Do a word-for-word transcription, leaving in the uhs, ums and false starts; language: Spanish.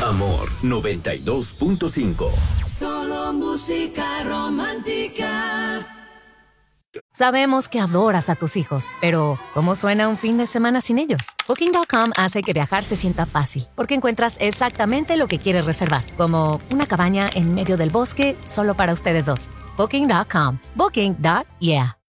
Amor noventa y dos punto cinco. Solo música romántica. Sabemos que adoras a tus hijos, pero ¿cómo suena un fin de semana sin ellos? Booking punto com hace que viajar se sienta fácil, porque encuentras exactamente lo que quieres reservar, como una cabaña en medio del bosque solo para ustedes dos. Booking punto com. Booking. Yeah.